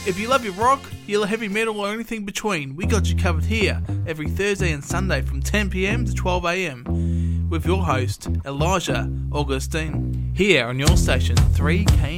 If you love your rock, your heavy metal or anything between, we got you covered here every Thursday and Sunday from 10pm to 12am with your host, Elijah Augustine, here on your station 3K.